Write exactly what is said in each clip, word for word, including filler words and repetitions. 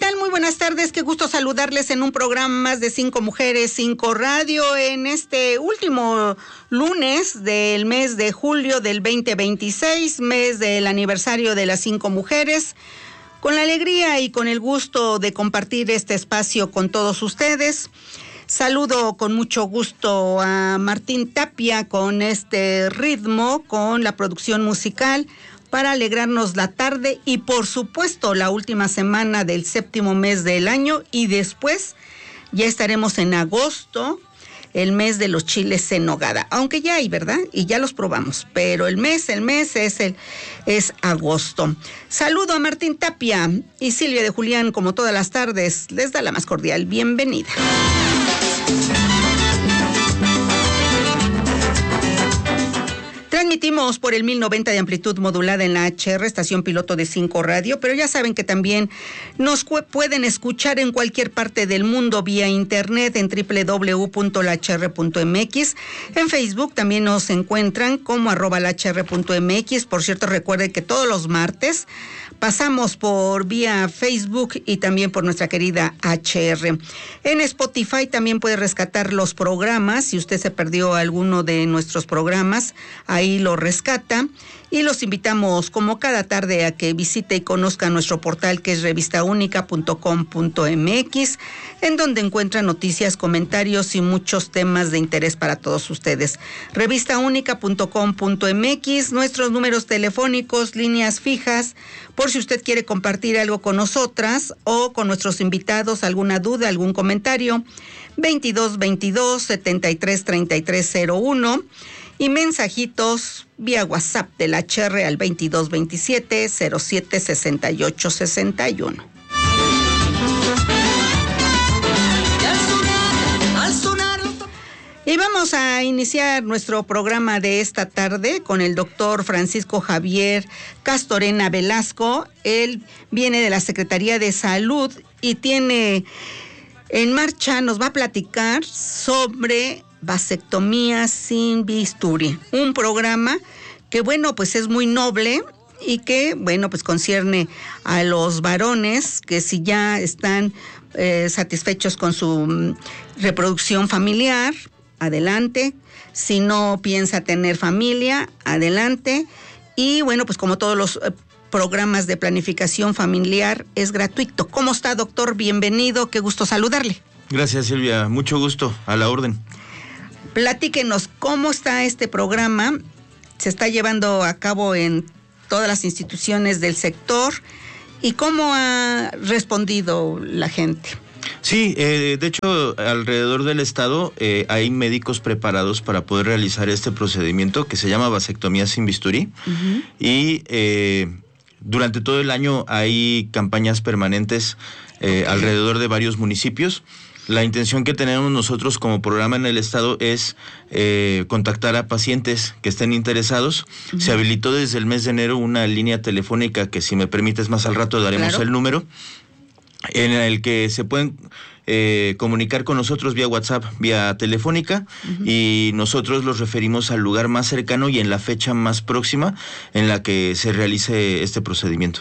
tal? Muy buenas tardes, qué gusto saludarles en un programa más de Cinco Mujeres, Cinco Radio, en este último lunes del mes de julio del veinte veintiséis, mes del aniversario de las Cinco Mujeres, con la alegría y con el gusto de compartir este espacio con todos ustedes. Saludo con mucho gusto a Martín Tapia con este ritmo, con la producción musical, para alegrarnos la tarde y por supuesto la última semana del séptimo mes del año, y después ya estaremos en agosto, el mes de los chiles en nogada, aunque ya hay, ¿verdad? Y ya los probamos, pero el mes, el mes es el es agosto. Saludo a Martín Tapia y Silvia de Julián, como todas las tardes, les da la más cordial bienvenida. Transmitimos por el mil noventa de amplitud modulada en la H R, estación piloto de Cinco Radio, pero ya saben que también nos cu- pueden escuchar en cualquier parte del mundo vía internet en doble u doble u doble u punto la h r punto m x. En Facebook también nos encuentran como arroba la h r punto m x. Por cierto, recuerden que todos los martes pasamos por vía Facebook y también por nuestra querida H R. En Spotify también puede rescatar los programas. Si usted se perdió alguno de nuestros programas, ahí lo rescata. Y los invitamos como cada tarde a que visite y conozca nuestro portal, que es revista única punto com punto m x, en donde encuentra noticias, comentarios y muchos temas de interés para todos ustedes. revista única punto com punto m x, nuestros números telefónicos, líneas fijas, por si usted quiere compartir algo con nosotras o con nuestros invitados, alguna duda, algún comentario, veintidós veintidós setenta y tres treinta y tres cero uno. Y mensajitos vía WhatsApp del H R al veintidós veintisiete cero siete sesenta y ocho sesenta y uno. Y vamos a iniciar nuestro programa de esta tarde con el doctor Francisco Javier Castorena Velasco. Él viene de la Secretaría de Salud y tiene en marcha, nos va a platicar sobre vasectomía sin bisturí, un programa que, bueno, pues es muy noble y que, bueno, pues concierne a los varones que, si ya están eh, satisfechos con su reproducción familiar, adelante. Si no piensa tener familia, adelante. Y bueno, pues como todos los eh, programas de planificación familiar, es gratuito. ¿Cómo está, doctor? Bienvenido, qué gusto saludarle. Gracias, Silvia, mucho gusto, a la orden. Platíquenos cómo está este programa. Se está llevando a cabo en todas las instituciones del sector y cómo ha respondido la gente. Sí, eh, de hecho, alrededor del estado eh, hay médicos preparados para poder realizar este procedimiento que se llama vasectomía sin bisturí. Uh-huh. Y eh, durante todo el año hay campañas permanentes eh, okay. alrededor de varios municipios. La intención que tenemos nosotros como programa en el estado es eh, contactar a pacientes que estén interesados. Uh-huh. Se habilitó desde el mes de enero una línea telefónica que, si me permites, más al rato daremos claro. el número, en el que se pueden eh, comunicar con nosotros vía WhatsApp, vía telefónica, uh-huh. y nosotros los referimos al lugar más cercano y en la fecha más próxima en la que se realice este procedimiento.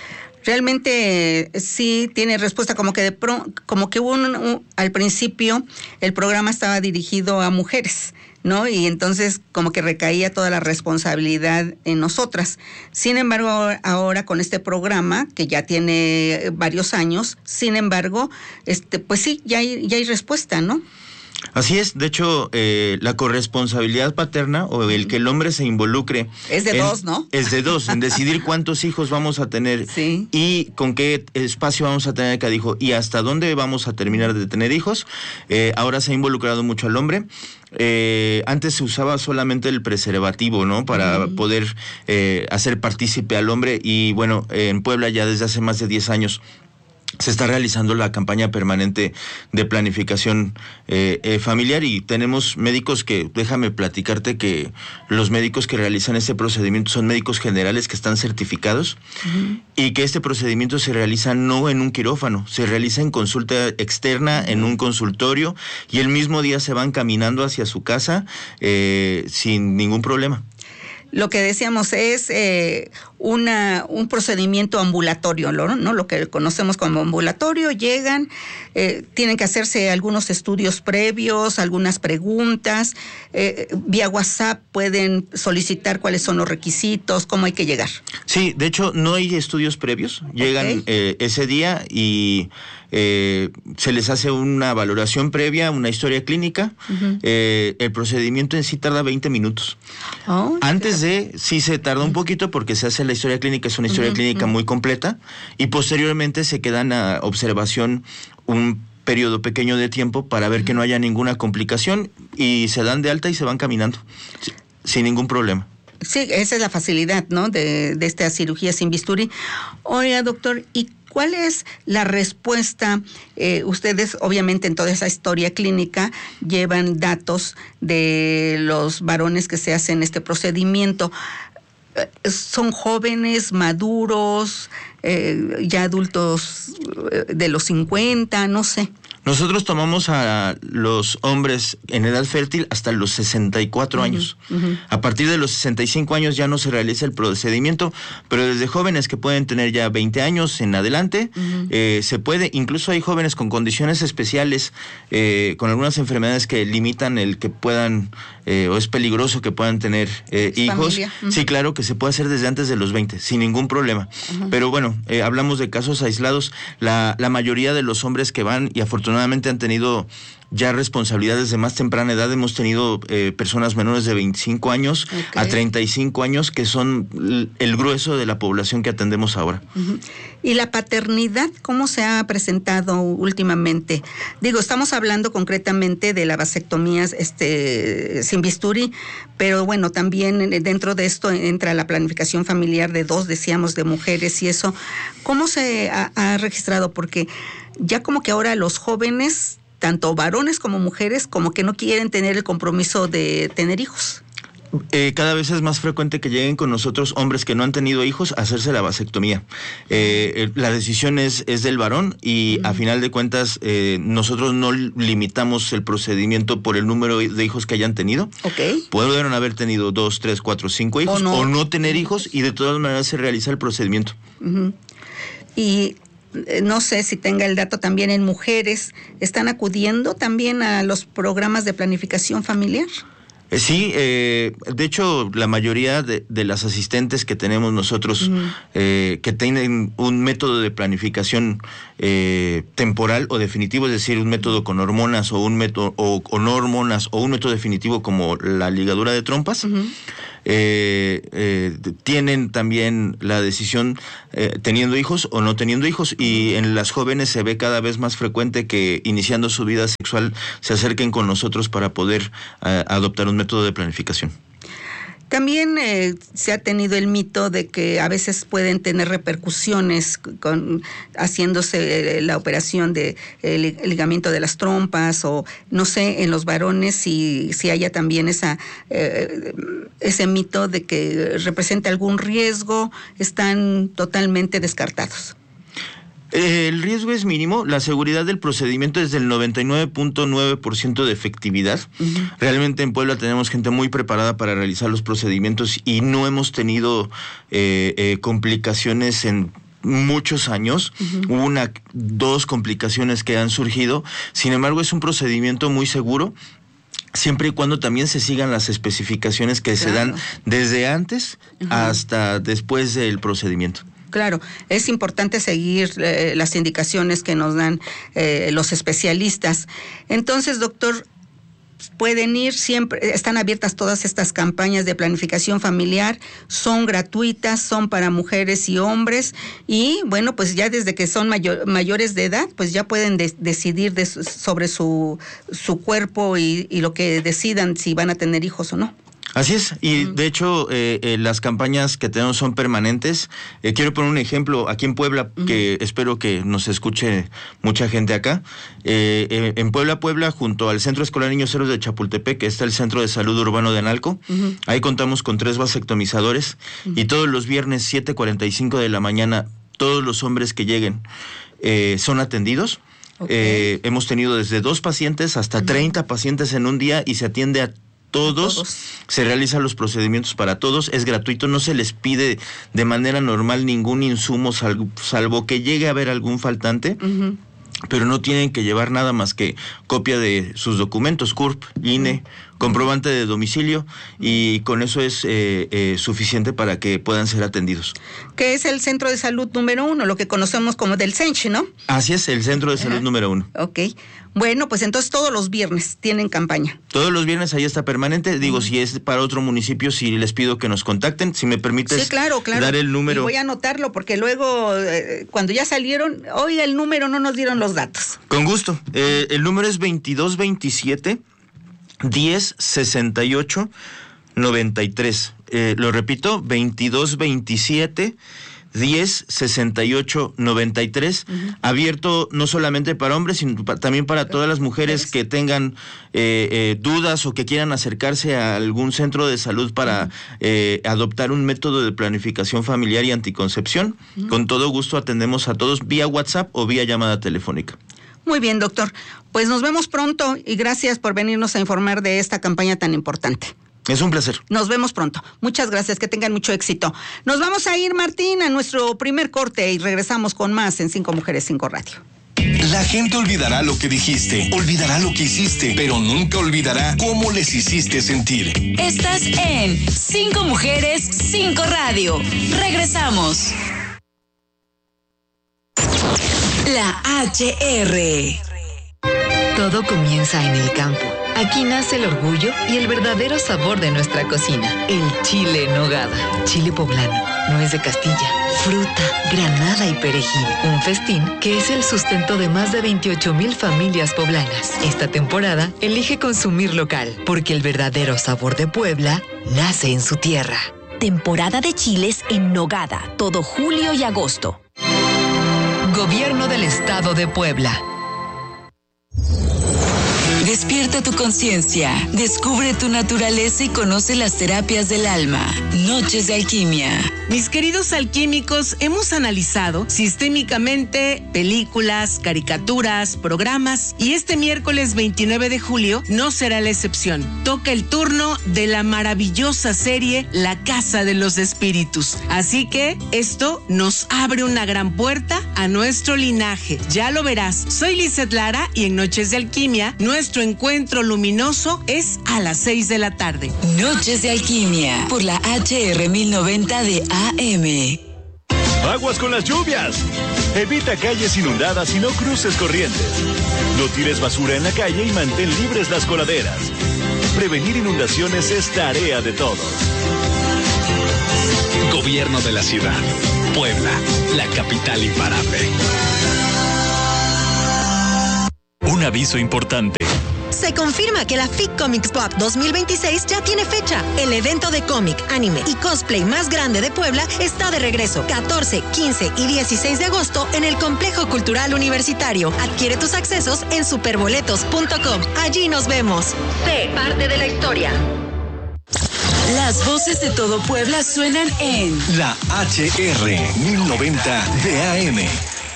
Realmente sí tiene respuesta, como que de pro, como que hubo un, un, al principio el programa estaba dirigido a mujeres, ¿no? Y entonces como que recaía toda la responsabilidad en nosotras. Sin embargo, ahora, ahora con este programa, que ya tiene varios años, sin embargo, este, pues sí, ya hay, ya hay respuesta, ¿no? Así es, de hecho, eh, la corresponsabilidad paterna, o el que el hombre se involucre... Es de en, dos, ¿no? Es de dos, en decidir cuántos hijos vamos a tener, sí. y con qué espacio vamos a tener cada hijo y hasta dónde vamos a terminar de tener hijos. Eh, ahora se ha involucrado mucho al hombre. Eh, antes se usaba solamente el preservativo, ¿no? Para uh-huh. poder eh, hacer partícipe al hombre, y bueno, eh, en Puebla ya desde hace más de diez años se está realizando la campaña permanente de planificación eh, eh, familiar, y tenemos médicos que, déjame platicarte que los médicos que realizan este procedimiento son médicos generales que están certificados, uh-huh. y que este procedimiento se realiza no en un quirófano, se realiza en consulta externa, uh-huh. en un consultorio, y el mismo día se van caminando hacia su casa eh, sin ningún problema. lo que decíamos es eh, una un procedimiento ambulatorio, ¿no? ¿no? Lo que conocemos como ambulatorio, llegan, eh, tienen que hacerse algunos estudios previos, algunas preguntas, eh, vía WhatsApp pueden solicitar cuáles son los requisitos, cómo hay que llegar. Sí, de hecho no hay estudios previos, llegan okay. eh, ese día y eh, se les hace una valoración previa, una historia clínica, uh-huh. eh, el procedimiento en sí tarda veinte minutos. Oh, Antes claro. de, sí se tarda un poquito porque se hace la historia clínica, es una historia uh-huh, clínica uh-huh. muy completa, y posteriormente se quedan a observación un periodo pequeño de tiempo para ver uh-huh. que no haya ninguna complicación, y se dan de alta y se van caminando sin ningún problema. Sí, esa es la facilidad, ¿no? De, de esta cirugía sin bisturí. Oiga, doctor, ¿y cuál es la respuesta? Eh, ustedes, obviamente, en toda esa historia clínica llevan datos de los varones que se hacen este procedimiento. ¿Son jóvenes, maduros, eh, ya adultos de los cincuenta, no sé? Nosotros tomamos a los hombres en edad fértil hasta los sesenta y cuatro uh-huh, años. Uh-huh. A partir de los sesenta y cinco años ya no se realiza el procedimiento, pero desde jóvenes que pueden tener ya veinte años en adelante, uh-huh. eh, se puede. Incluso hay jóvenes con condiciones especiales, eh, con algunas enfermedades que limitan el que puedan, eh, o es peligroso que puedan tener eh, hijos. Uh-huh. Sí, claro que se puede hacer desde antes de los veinte, sin ningún problema. Uh-huh. Pero bueno, eh, hablamos de casos aislados. La, la mayoría de los hombres que van, y afortunadamente han tenido ya responsabilidades de más temprana edad, hemos tenido eh, personas menores de veinticinco años okay. a treinta y cinco años, que son el grueso de la población que atendemos ahora. Uh-huh. ¿Y la paternidad cómo se ha presentado últimamente? Digo, estamos hablando concretamente de la vasectomía este, sin bisturí, pero bueno, también dentro de esto entra la planificación familiar de dos, decíamos, de mujeres y eso. ¿Cómo se ha, ha registrado? Porque ya como que ahora los jóvenes, tanto varones como mujeres, como que no quieren tener el compromiso de tener hijos. Eh, cada vez es más frecuente que lleguen con nosotros hombres que no han tenido hijos a hacerse la vasectomía. Eh, la decisión es, es del varón y uh-huh. a final de cuentas eh, nosotros no limitamos el procedimiento por el número de hijos que hayan tenido. Okay. Pueden haber tenido dos, tres, cuatro, cinco hijos o no, o no tener hijos, y de todas maneras se realiza el procedimiento. Uh-huh. Y no sé si tenga el dato también en mujeres, ¿están acudiendo también a los programas de planificación familiar? Eh, sí, eh, de hecho la mayoría de, de las asistentes que tenemos nosotros uh-huh. eh, que tienen un método de planificación eh, temporal o definitivo, es decir, un método con hormonas o un método o con hormonas o un método definitivo como la ligadura de trompas, uh-huh. Eh, eh, tienen también la decisión eh, teniendo hijos o no teniendo hijos, y en las jóvenes se ve cada vez más frecuente que iniciando su vida sexual se acerquen con nosotros para poder eh, adoptar un método de planificación. También eh, se ha tenido el mito de que a veces pueden tener repercusiones con haciéndose la operación de el ligamiento de las trompas, o no sé, en los varones si, si haya también esa eh, ese mito de que representa algún riesgo. Están totalmente descartados. El riesgo es mínimo, la seguridad del procedimiento es del noventa y nueve punto nueve por ciento de efectividad. Uh-huh. Realmente en Puebla tenemos gente muy preparada para realizar los procedimientos y no hemos tenido eh, eh, complicaciones en muchos años. Uh-huh. Hubo una, dos complicaciones que han surgido. Sin embargo, es un procedimiento muy seguro, siempre y cuando también se sigan las especificaciones que claro. se dan desde antes uh-huh. hasta después del procedimiento. Claro, es importante seguir eh, las indicaciones que nos dan eh, los especialistas. Entonces, doctor, pueden ir siempre, están abiertas todas estas campañas de planificación familiar, son gratuitas, son para mujeres y hombres, y bueno, pues ya desde que son mayor, mayores de edad, pues ya pueden de, decidir de, sobre su, su cuerpo y, y lo que decidan, si van a tener hijos o no. Así es, y de hecho eh, eh, las campañas que tenemos son permanentes. Eh, quiero poner un ejemplo aquí en Puebla, uh-huh. que espero que nos escuche mucha gente acá. Eh, eh, en Puebla, Puebla, junto al Centro Escolar Niños Héroes de Chapultepec, que está el Centro de Salud Urbano de Analco. Uh-huh. Ahí contamos con tres vasectomizadores uh-huh. y todos los viernes siete cuarenta y cinco de la mañana, todos los hombres que lleguen eh, son atendidos. Okay. Eh, hemos tenido desde dos pacientes hasta uh-huh. treinta pacientes en un día, y se atiende a todos, todos. Se realizan los procedimientos para todos, es gratuito, no se les pide de manera normal ningún insumo, salvo, salvo que llegue a haber algún faltante. Uh-huh. Pero no tienen que llevar nada más que copia de sus documentos, C U R P, I N E, comprobante de domicilio, y con eso es eh, eh, suficiente para que puedan ser atendidos. Que es el centro de salud número uno, lo que conocemos como del C E N C H, ¿no? Así es, el centro de salud Ajá. número uno. Ok. Bueno, pues entonces todos los viernes tienen campaña. Todos los viernes ahí está permanente. Digo, uh-huh. si es para otro municipio, si les pido que nos contacten, si me permites sí, claro, claro. dar el número. Y voy a anotarlo porque luego, eh, cuando ya salieron, oiga, el número no nos dieron los datos. Con gusto. Eh, el número es veintidós veintisiete diez sesenta y ocho noventa y tres. Eh, lo repito, veintidós veintisiete diez sesenta y ocho noventa y tres, uh-huh. abierto no solamente para hombres, sino pa- también para todas las mujeres que tengan eh, eh, dudas o que quieran acercarse a algún centro de salud para uh-huh. eh, adoptar un método de planificación familiar y anticoncepción. Uh-huh. Con todo gusto atendemos a todos vía WhatsApp o vía llamada telefónica. Muy bien, doctor. Pues nos vemos pronto y gracias por venirnos a informar de esta campaña tan importante. Es un placer. Nos vemos pronto. Muchas gracias, que tengan mucho éxito. Nos vamos a ir, Martín, a nuestro primer corte y regresamos con más en Cinco Mujeres, Cinco Radio. La gente olvidará lo que dijiste, olvidará lo que hiciste, pero nunca olvidará cómo les hiciste sentir. Estás en Cinco Mujeres, Cinco Radio. Regresamos. La H R. Todo comienza en el campo. Aquí nace el orgullo y el verdadero sabor de nuestra cocina. El chile en nogada. Chile poblano, nuez de Castilla, fruta, granada y perejil. Un festín que es el sustento de más de veintiocho mil familias poblanas. Esta temporada, elige consumir local, porque el verdadero sabor de Puebla nace en su tierra. Temporada de chiles en nogada, todo julio y agosto. Gobierno del Estado de Puebla. Despierta tu conciencia, descubre tu naturaleza y conoce las terapias del alma. Noches de Alquimia. Mis queridos alquímicos, hemos analizado sistémicamente películas, caricaturas, programas, y este miércoles veintinueve de julio no será la excepción. Toca el turno de la maravillosa serie La Casa de los Espíritus. Así que esto nos abre una gran puerta a nuestro linaje. Ya lo verás. Soy Lizeth Lara y en Noches de Alquimia, nuestro encuentro luminoso es a las seis de la tarde. Noches de Alquimia por la H R mil noventa de A M. Aguas con las lluvias. Evita calles inundadas y no cruces corrientes. No tires basura en la calle y mantén libres las coladeras. Prevenir inundaciones es tarea de todos. Gobierno de la ciudad. Puebla, la capital imparable. Un aviso importante. Se confirma que la F I C Comics Pop dos mil veintiséis ya tiene fecha. El evento de cómic, anime y cosplay más grande de Puebla está de regreso. catorce, quince y dieciséis de agosto en el Complejo Cultural Universitario. Adquiere tus accesos en superboletos punto com. Allí nos vemos. Sé parte de la historia. Las voces de todo Puebla suenan en La H R mil noventa de A M.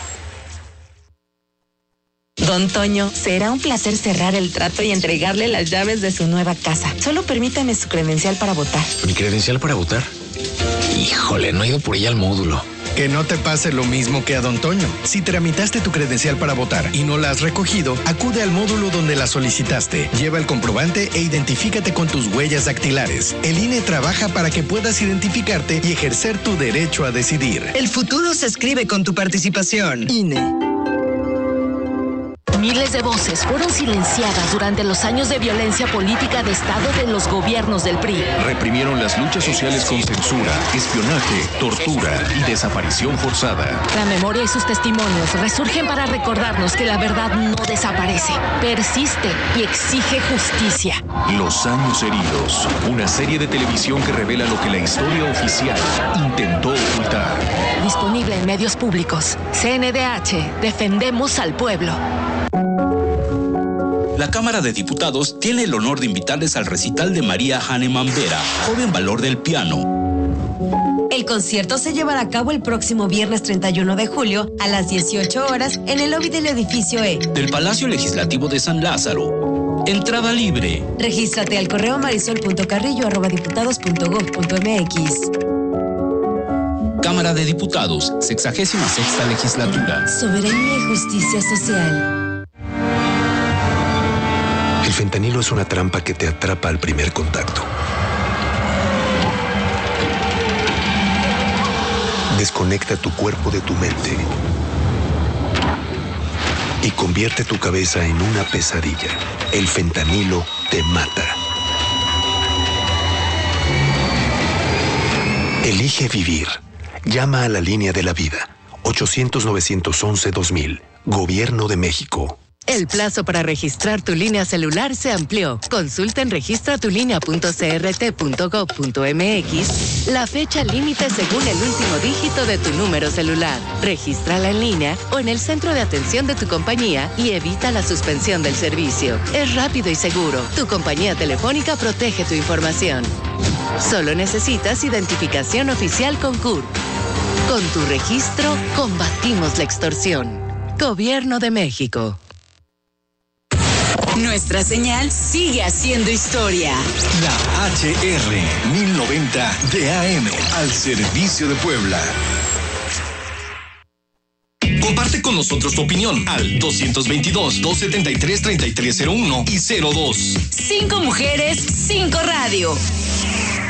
Don Toño, será un placer cerrar el trato y entregarle las llaves de su nueva casa. Solo permítame su credencial para votar. ¿Mi credencial para votar? Híjole, no he ido por ella al módulo. Que no te pase lo mismo que a Don Toño. Si tramitaste tu credencial para votar y no la has recogido, acude al módulo donde la solicitaste. Lleva el comprobante e identifícate con tus huellas dactilares. El I N E trabaja para que puedas identificarte y ejercer tu derecho a decidir. El futuro se escribe con tu participación. I N E. Miles de voces fueron silenciadas durante los años de violencia política de Estado de los gobiernos del P R I. Reprimieron las luchas sociales con censura, espionaje, tortura y desaparición forzada. La memoria y sus testimonios resurgen para recordarnos que la verdad no desaparece, persiste y exige justicia. Los años heridos, una serie de televisión que revela lo que la historia oficial intentó ocultar. Disponible en medios públicos. C N D H, defendemos al pueblo. La Cámara de Diputados tiene el honor de invitarles al recital de María Hahnemann Vera, joven valor del piano. El concierto se llevará a cabo el próximo viernes treinta y uno de julio a las dieciocho horas en el lobby del edificio E del Palacio Legislativo de San Lázaro. Entrada libre. Regístrate al correo marisol punto carrillo arroba diputados punto gob punto mx. Cámara de Diputados, sexagésima sexta legislatura. Soberanía y justicia social. El fentanilo es una trampa que te atrapa al primer contacto. Desconecta tu cuerpo de tu mente y convierte tu cabeza en una pesadilla. El fentanilo te mata. Elige vivir. Llama a la línea de la vida. ochocientos, novecientos once, dos mil. Gobierno de México. El plazo para registrar tu línea celular se amplió. Consulta en registra tu línea punto c r t punto gob punto m x la fecha límite según el último dígito de tu número celular. Regístrala en línea o en el centro de atención de tu compañía y evita la suspensión del servicio. Es rápido y seguro. Tu compañía telefónica protege tu información. Solo necesitas identificación oficial con C U R. Con tu registro, combatimos la extorsión. Gobierno de México. Nuestra señal sigue haciendo historia. La H R mil noventa de A M al servicio de Puebla. Comparte con nosotros tu opinión al doscientos veintidós, doscientos setenta y tres, treinta y tres cero uno y cero dos. Cinco mujeres, cinco radio.